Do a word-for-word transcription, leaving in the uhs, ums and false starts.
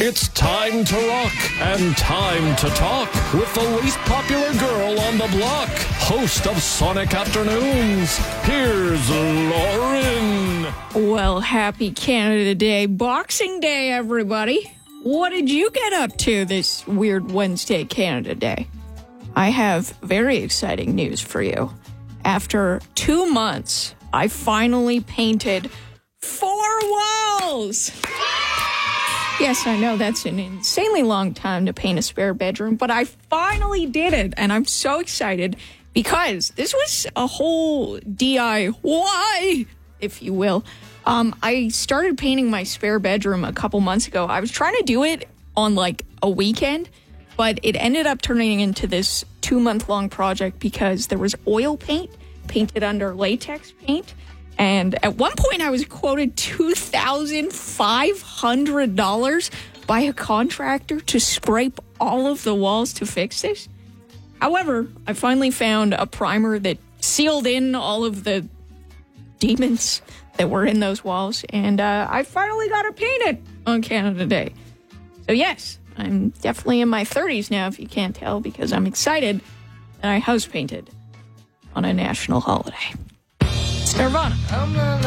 It's time to rock and time to talk with the least popular girl on the block, host of Sonic Afternoons. Here's Lauren. Well, happy Canada Day, Boxing Day, everybody. What did you get up to this weird Wednesday, Canada Day? I have very exciting news for you. After two months, I finally painted four walls. Yes, I know that's an insanely long time to paint a spare bedroom, but I finally did it, and I'm so excited because this was a whole D I Y, if you will. Um, I started painting my spare bedroom a couple months ago. I was trying to do it on like a weekend, but it ended up turning into this two-month-long project because there was oil paint painted under latex paint. And at one point, I was quoted two thousand five hundred dollars by a contractor to scrape all of the walls to fix this. However, I finally found a primer that sealed in all of the demons that were in those walls, and uh, I finally got to paint it on Canada Day. So yes, I'm definitely in my thirties now, if you can't tell, because I'm excited that I house painted on a national holiday. It's Nirvana.